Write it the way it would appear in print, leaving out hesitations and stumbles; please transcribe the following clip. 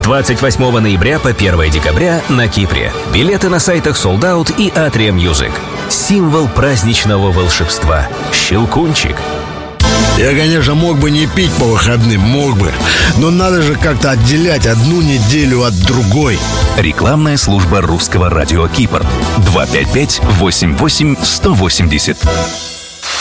28 ноября по 1 декабря на Кипре. Билеты на сайтах Sold Out и Atria Music. Символ праздничного волшебства. Щелкунчик. Я, конечно, мог бы не пить по выходным, мог бы. Но надо же как-то отделять одну неделю от другой. Рекламная служба русского радио Кипр. 255-88-180.